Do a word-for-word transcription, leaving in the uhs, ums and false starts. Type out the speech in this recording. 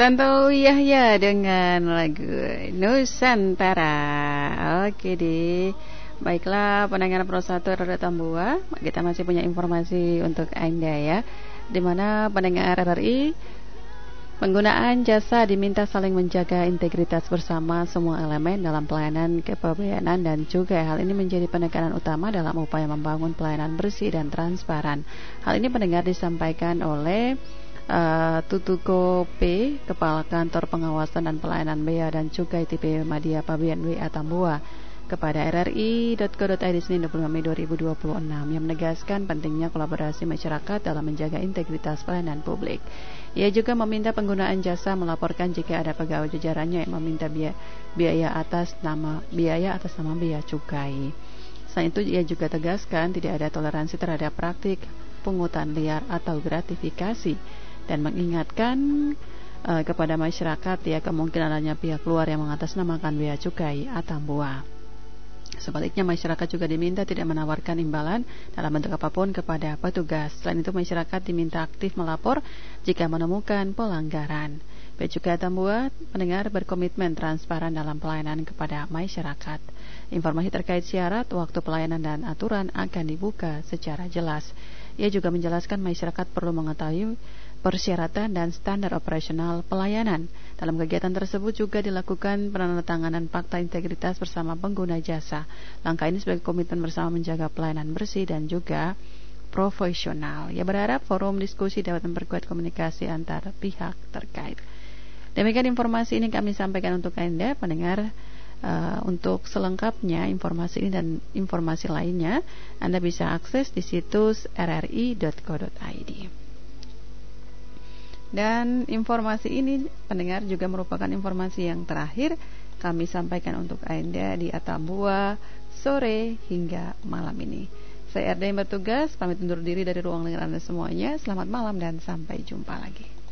Tanto Yahya dengan lagu Nusantara. Oke deh. Baiklah pendengar Pro satu R R I Tambua, kita masih punya informasi untuk Anda ya, dimana pendengar R R I, penggunaan jasa diminta saling menjaga integritas bersama semua elemen dalam pelayanan kepabeanan, dan juga hal ini menjadi penekanan utama dalam upaya membangun pelayanan bersih dan transparan. Hal ini pendengar disampaikan oleh Uh, Tutuko P, Kepala Kantor Pengawasan dan Pelayanan Bea dan Cukai T P Madya Pabean W A Tambua, kepada R R I dot co dot I D Senin dua puluh lima Mei dua ribu dua puluh enam, yang menegaskan pentingnya kolaborasi masyarakat dalam menjaga integritas pelayanan publik. Ia juga meminta penggunaan jasa melaporkan jika ada pegawai jajarannya yang meminta biaya, biaya atas nama biaya atas nama bea cukai. Selain itu, ia juga tegaskan tidak ada toleransi terhadap praktik pungutan liar atau gratifikasi, dan mengingatkan uh, kepada masyarakat ya kemungkinan adanya pihak luar yang mengatasnamakan bea cukai Atambua. Sebaliknya, masyarakat juga diminta tidak menawarkan imbalan dalam bentuk apapun kepada petugas. Selain itu, masyarakat diminta aktif melapor jika menemukan pelanggaran. Bea Cukai Atambua pendengar berkomitmen transparan dalam pelayanan kepada masyarakat. Informasi terkait syarat, waktu pelayanan dan aturan akan dibuka secara jelas. Ia juga menjelaskan masyarakat perlu mengetahui persyaratan dan standar operasional pelayanan. Dalam kegiatan tersebut juga dilakukan penandatanganan fakta integritas bersama pengguna jasa. Langkah ini sebagai komitmen bersama menjaga pelayanan bersih dan juga profesional. Ia berharap forum diskusi dapat memperkuat komunikasi antar pihak terkait. Demikian informasi ini kami sampaikan untuk Anda pendengar. Uh, untuk selengkapnya informasi ini dan informasi lainnya, Anda bisa akses di situs r r i dot co dot i d. Dan informasi ini pendengar juga merupakan informasi yang terakhir kami sampaikan untuk Anda di Atambua sore hingga malam ini. Saya R D yang bertugas pamit undur diri dari ruang dengar Anda semuanya. Selamat malam dan sampai jumpa lagi.